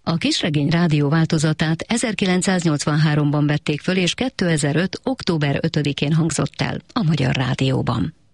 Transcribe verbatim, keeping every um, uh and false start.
A kisregény rádió változatát ezerkilencszáznyolcvanháromban vették föl, és kétezer-öt. október ötödikén hangzott el a Magyar Rádióban.